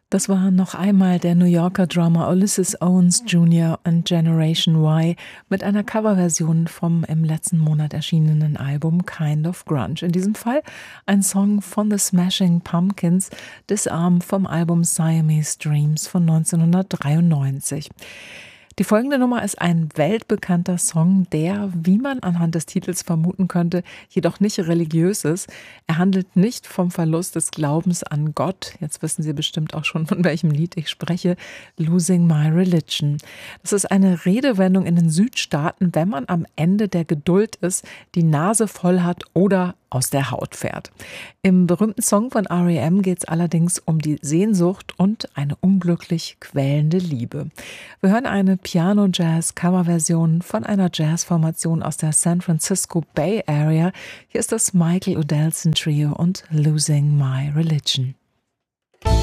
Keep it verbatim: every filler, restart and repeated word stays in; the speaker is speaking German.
Das war noch einmal der New Yorker Drummer Ulysses Owens Junior und Generation Y mit einer Coverversion vom im letzten Monat erschienenen Album Kind of Grunge. In diesem Fall ein Song von The Smashing Pumpkins, Disarm vom Album Siamese Dreams von neunzehnhundertdreiundneunzig. Die folgende Nummer ist ein weltbekannter Song, der, wie man anhand des Titels vermuten könnte, jedoch nicht religiös ist. Er handelt nicht vom Verlust des Glaubens an Gott. Jetzt wissen Sie bestimmt auch schon, von welchem Lied ich spreche. Losing My Religion. Das ist eine Redewendung in den Südstaaten, wenn man am Ende der Geduld ist, die Nase voll hat oder aus der Haut fährt. Im berühmten Song von R E M geht es allerdings um die Sehnsucht und eine unglücklich quälende Liebe. Wir hören eine Piano-Jazz-Coverversion von einer Jazzformation aus der San Francisco Bay Area. Hier ist das Michael Odelson Trio und Losing My Religion.